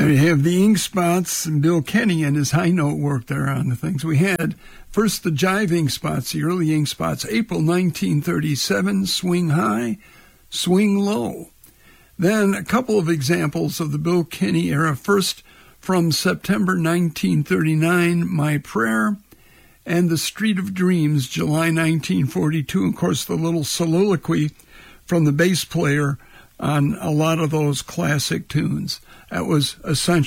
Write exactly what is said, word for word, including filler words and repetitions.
we have the Ink Spots and Bill Kenny and his high note work there on the things. We had first the Jive Ink Spots, the early Ink Spots, April nineteen thirty-seven, Swing High, Swing Low. Then a couple of examples of the Bill Kenny era. First, from September nineteen thirty-nine, My Prayer, and The Street of Dreams, July nineteen forty-two. Of course, the little soliloquy from the bass player on a lot of those classic tunes. That was essential.